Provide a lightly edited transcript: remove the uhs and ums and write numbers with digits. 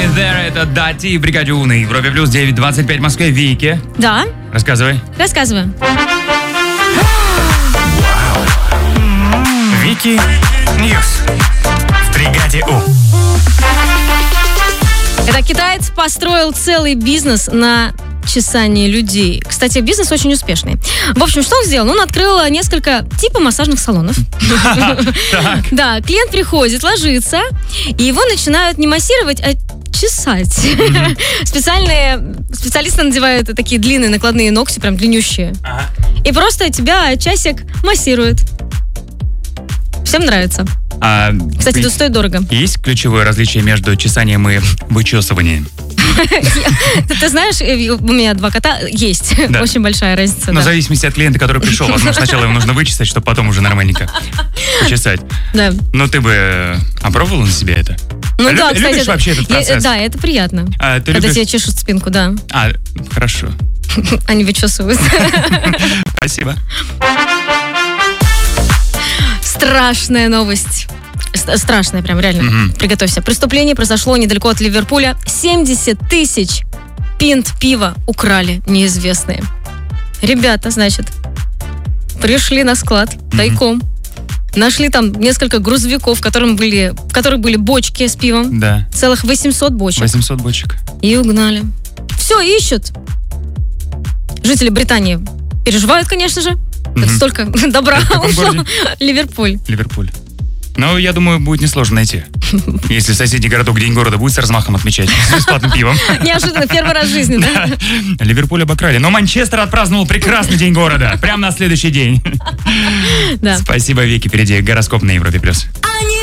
Right There, это Дати и Бригаде У на Европе Плюс, 9:25 в Москве. Вики. Да. Рассказывай. Рассказываю. Вики Ньюс в Бригаде У. Это китаец построил целый бизнес на чесании людей. Кстати, бизнес очень успешный. В общем, что он сделал? Он открыл несколько типа массажных салонов. Да, клиент приходит, ложится, и его начинают не массировать, а чесать. Специалисты надевают такие длинные накладные ногти, прям длиннющие. И просто тебя часик массирует. Всем нравится. Кстати, это стоит дорого. Есть ключевое различие между чесанием и вычесыванием? Ты знаешь, у меня 2 кота, есть очень большая разница. Но в зависимости от клиента, который пришел. Возможно, сначала его нужно вычесать, чтобы потом уже нормальненько почесать. Да. Но ты бы опробовала на себе это? Ну да, кстати. Любишь вообще этот процесс? Да, это приятно. Когда тебе чешут спинку, да. Хорошо. Они вычесывают. Спасибо. Страшная новость. Страшная прям, реально. Приготовься. Преступление произошло недалеко от Ливерпуля. 70 тысяч пинт пива украли неизвестные. Ребята, значит, пришли на склад тайком. Нашли там несколько грузовиков, в которых были бочки с пивом. Да. Целых 800 бочек. 800 бочек. И угнали. Все, ищут. Жители Британии переживают, конечно же. Это столько добра ушло. Ливерпуль. Но я думаю, будет несложно найти. Если соседний городок День города будет с размахом отмечать с бесплатным пивом. Неожиданно, первый раз в жизни, да? Ливерпуль обокрали. Но Манчестер отпраздновал прекрасный День города. Прямо на следующий день. Спасибо, Вики. Впереди гороскоп на Европе+.